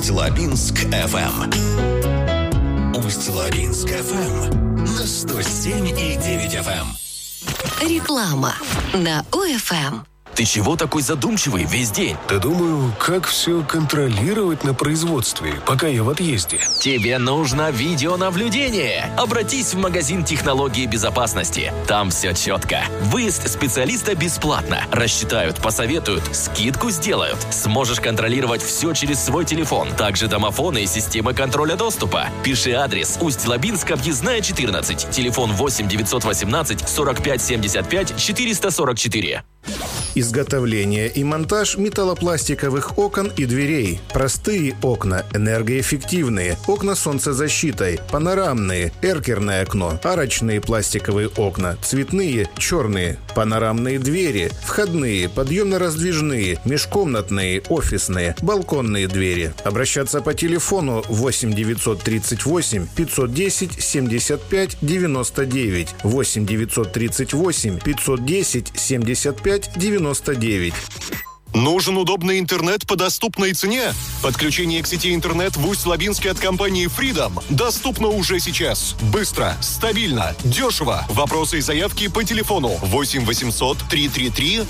Усть-Лабинск FM. Усть-Лабинск FM на 107,9 FM. Реклама на УФМ. Ты чего такой задумчивый весь день? Да думаю, как все контролировать на производстве, пока я в отъезде. Тебе нужно видеонаблюдение. Обратись в магазин технологии безопасности. Там все четко. Выезд специалиста бесплатно. Рассчитают, посоветуют, скидку сделают. Сможешь контролировать все через свой телефон. Также домофоны и системы контроля доступа. Пиши адрес: Усть-Лабинск, объездная 14. Телефон 8 918 45 75 444. Изготовление и монтаж металлопластиковых окон и дверей. Простые окна, энергоэффективные, окна с солнцезащитой, панорамные, эркерное окно, арочные пластиковые окна, цветные, черные, панорамные двери, входные, подъемно-раздвижные, межкомнатные, офисные, балконные двери. Обращаться по телефону 8 938 510 75 99, 8 938 510 75 99. Нужен удобный интернет по доступной цене? Подключение к сети интернет в Усть-Лабинске от компании Freedom доступно уже сейчас. Быстро, стабильно, дешево. Вопросы и заявки по телефону 8 800 333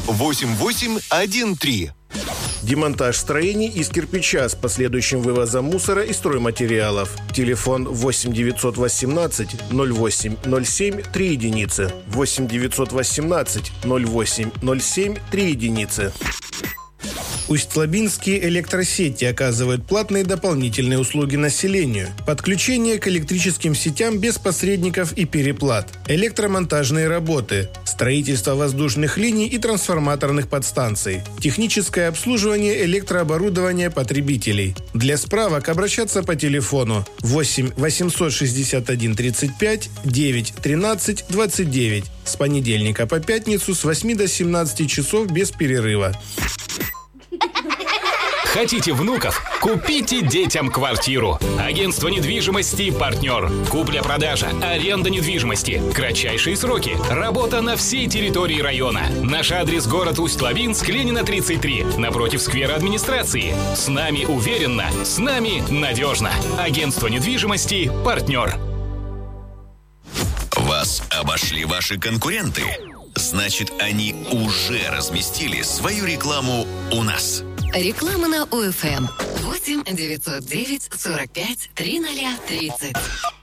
8813. Демонтаж строений из кирпича с последующим вывозом мусора и стройматериалов. Телефон 8 918 08 07 3 единицы. 8 918 08 07 3 единицы. Усть-Лабинские электросети оказывают платные дополнительные услуги населению. Подключение к электрическим сетям без посредников и переплат. Электромонтажные работы. Строительство воздушных линий и трансформаторных подстанций. Техническое обслуживание электрооборудования потребителей. Для справок обращаться по телефону 8 861 35 9 13 29 с понедельника по пятницу с 8 до 17 часов без перерыва. Хотите внуков? Купите детям квартиру. Агентство недвижимости «Партнер». Купля-продажа, аренда недвижимости, кратчайшие сроки, работа на всей территории района. Наш адрес: город Усть-Лабинск, Ленина 33, напротив сквера администрации. С нами уверенно, с нами надежно. Агентство недвижимости «Партнер». Вас обошли ваши конкуренты? Значит, они уже разместили свою рекламу у нас. Реклама на УФМ 8 909 45 3030.